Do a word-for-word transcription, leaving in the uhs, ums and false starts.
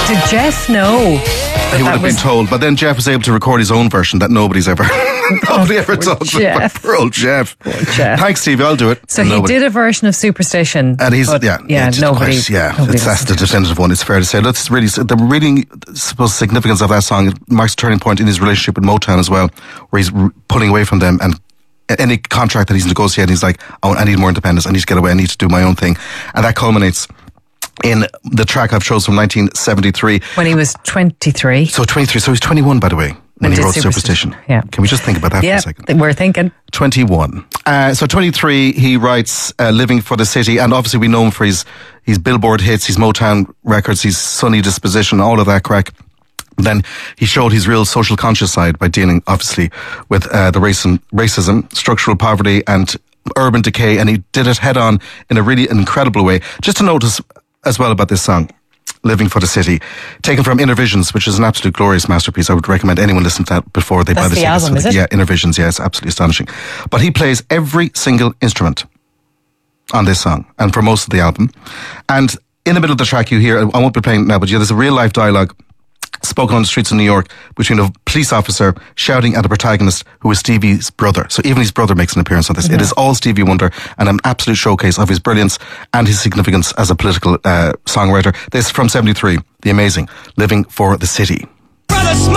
Did Jeff know? He would have was... been told, but then Jeff was able to record his own version that nobody's ever nobody ever talks about. Poor old Jeff. Poor Jeff. Thanks, Stevie, I'll do it. So he nobody. did a version of Superstition. And he's, yeah, yeah, yeah nobody. Quite, yeah, nobody it's, that's the definitive one, it's fair to say. That's really, the really, suppose, significance of that song, it marks a turning point in his relationship with Motown as well, where he's pulling away from them and any contract that he's negotiating, he's like, oh, I need more independence, I need to get away, I need to do my own thing. And that culminates in the track I've chosen from nineteen seventy-three. When he was twenty-three. So twenty-three, so he's twenty-one, by the way, when he wrote Superstition. Yeah. Can we just think about that yeah, for a second? We're thinking. twenty-one. Uh, so twenty-three, he writes uh, Living for the City, and obviously we know him for his, his Billboard hits, his Motown records, his Sunny disposition, all of that crack. Then he showed his real social conscious side by dealing, obviously, with uh, the racism, racism, structural poverty, and urban decay, and he did it head on in a really incredible way. Just to notice as well about this song, Living for the City, taken from Inner Visions, which is an absolute glorious masterpiece. I would recommend anyone listen to that before they That's buy the, the tickets. album, is it? Yeah, Inner Visions, yeah, it's absolutely astonishing. But he plays every single instrument on this song, and for most of the album. And in the middle of the track you hear, I won't be playing it now, but yeah, there's a real life dialogue spoken on the streets of New York between a police officer shouting at a protagonist who is Stevie's brother. So even his brother makes an appearance on this. Mm-hmm. It is all Stevie Wonder and an absolute showcase of his brilliance and his significance as a political uh, songwriter. This from seventy-three, the amazing Living for the City. Brother,